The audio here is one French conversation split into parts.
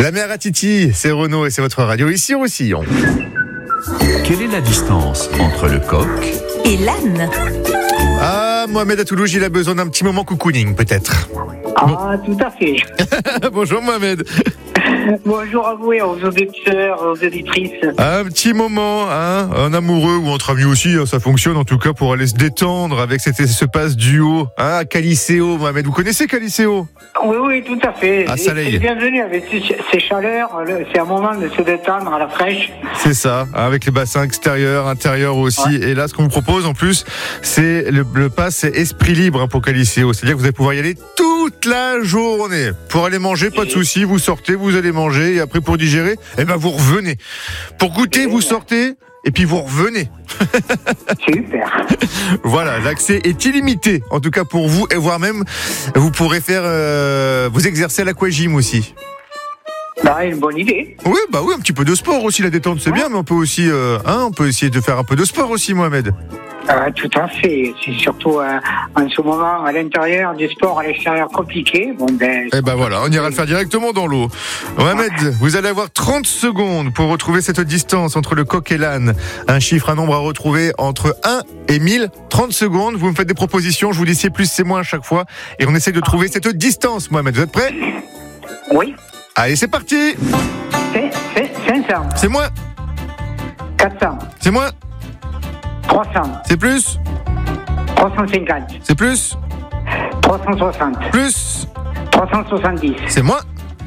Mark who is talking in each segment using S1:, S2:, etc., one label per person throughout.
S1: La mer à Titi, c'est Renaud et c'est votre radio ici au Roussillon.
S2: Quelle est la distance entre le coq
S3: et l'âne?
S1: Ah, Mohamed à Toulouse, il a besoin d'un petit moment cocooning peut-être.
S4: Ah, tout à fait.
S1: Bonjour Mohamed.
S4: Bonjour à vous et aux auditeurs, aux auditrices.
S1: Un petit moment, un amoureux ou entre amis aussi, ça fonctionne en tout cas pour aller se détendre avec ce passe duo, Caliceo, Mohamed. Vous connaissez Caliceo?
S4: Oui, tout à fait.
S1: À Saleil.
S4: Bienvenue avec ces chaleurs. C'est un moment de se détendre à la fraîche.
S1: C'est ça, avec les bassins extérieurs, intérieurs aussi. Ouais. Et là, ce qu'on vous propose en plus, c'est le pass Esprit Libre pour Caliceo. C'est-à-dire que vous allez pouvoir y aller toute la journée. Pour aller manger, pas de souci, vous sortez, vous allez manger et après pour digérer, vous revenez. Pour goûter, vous sortez et puis vous revenez.
S4: Super.
S1: Voilà, l'accès est illimité, en tout cas pour vous, et voire même vous pourrez faire vous exercer à l'aquagym aussi.
S4: Une bonne idée.
S1: Oui, un petit peu de sport aussi, la détente c'est bien, mais on peut aussi on peut essayer de faire un peu de sport aussi, Mohamed.
S4: Tout à fait. C'est surtout en ce moment à l'intérieur du sport, à l'extérieur compliqué.
S1: Voilà, on ira le faire directement dans l'eau. Mohamed, vous allez avoir 30 secondes pour retrouver cette distance entre le coq et l'âne. Un chiffre, un nombre à retrouver entre 1 et 1000. 30 secondes, vous me faites des propositions, je vous dis c'est plus, c'est moins à chaque fois. Et on essaie de trouver cette distance, Mohamed. Vous êtes prêts?
S4: Oui.
S1: Allez, c'est parti.
S4: C'est 500.
S1: C'est moins.
S4: 400.
S1: C'est moins.
S4: 300.
S1: C'est plus.
S4: 350.
S1: C'est plus.
S4: 360.
S1: Plus.
S4: 370.
S1: C'est moins.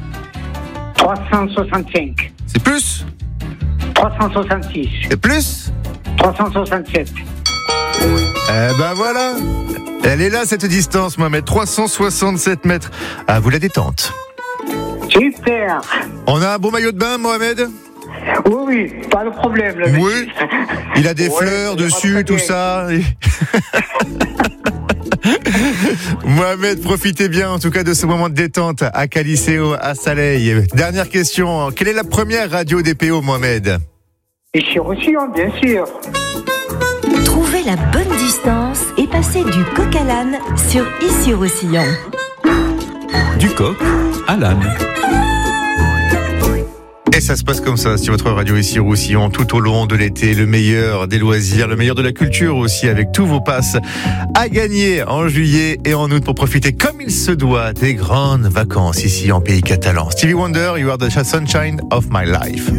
S4: 365.
S1: C'est plus.
S4: 366.
S1: C'est plus.
S4: 367.
S1: Voilà. Elle est là, cette distance, Mohamed. 367 mètres. À vous la détente.
S4: Super.
S1: On a un beau maillot de bain, Mohamed?
S4: Oui, pas de problème.
S1: Oui, il a des fleurs dessus, tout ça. Mohamed, profitez bien en tout cas de ce moment de détente à Caliceo, à Saleil. Dernière question, quelle est la première radio DPO, Mohamed?
S4: Ici Roussillon, bien sûr.
S3: Trouvez la bonne distance et passez du coq à l'âne sur Ici Roussillon.
S2: Du coq à l'âne.
S1: Et ça se passe comme ça sur votre radio ici Roussillon tout au long de l'été, le meilleur des loisirs, le meilleur de la culture aussi, avec tous vos passes à gagner en juillet et en août pour profiter comme il se doit des grandes vacances ici en pays catalan. Stevie Wonder, You Are the Sunshine of My Life.